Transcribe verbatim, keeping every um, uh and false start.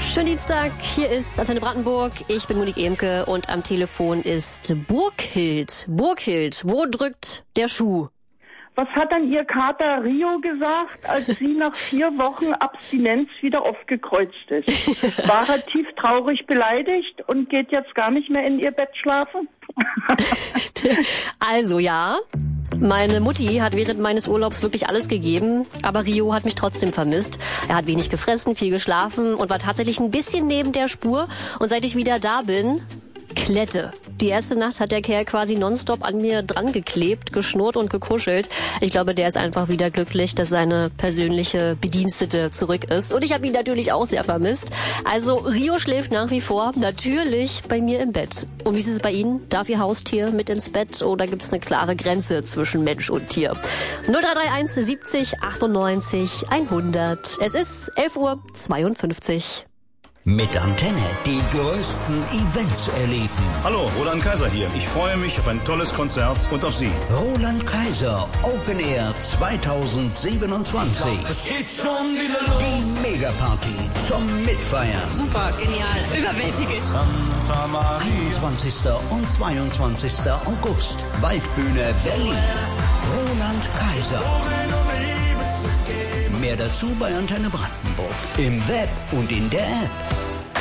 Schönen Dienstag, hier ist Antenne Brandenburg, ich bin Monique Ehmke und am Telefon ist Burghild. Burghild, wo drückt der Schuh? Was hat dann Ihr Kater Rio gesagt, als sie nach vier Wochen Abstinenz wieder aufgekreuzt ist? War er tief traurig beleidigt und geht jetzt gar nicht mehr in ihr Bett schlafen? Also ja, meine Mutti hat während meines Urlaubs wirklich alles gegeben, aber Rio hat mich trotzdem vermisst. Er hat wenig gefressen, viel geschlafen und war tatsächlich ein bisschen neben der Spur. Und seit ich wieder da bin, Klette. Die erste Nacht hat der Kerl quasi nonstop an mir dran geklebt, geschnurrt und gekuschelt. Ich glaube, der ist einfach wieder glücklich, dass seine persönliche Bedienstete zurück ist. Und ich habe ihn natürlich auch sehr vermisst. Also Rio schläft nach wie vor natürlich bei mir im Bett. Und wie ist es bei Ihnen? Darf Ihr Haustier mit ins Bett oder gibt es eine klare Grenze zwischen Mensch und Tier? null drei drei eins siebzig achtundneunzig hundert. Es ist elf Uhr zweiundfünfzig. Mit Antenne die größten Events erleben. Hallo, Roland Kaiser hier. Ich freue mich auf ein tolles Konzert und auf Sie. Roland Kaiser Open Air zweitausendsiebenundzwanzig. Es geht schon wieder los. Die Megaparty zum Mitfeiern. Super, genial, überwältigend. Santa Maria. einundzwanzigster und zweiundzwanzigster August. Waldbühne Berlin. Roland Kaiser. Mehr dazu bei Antenne Brandenburg. Im Web und in der App.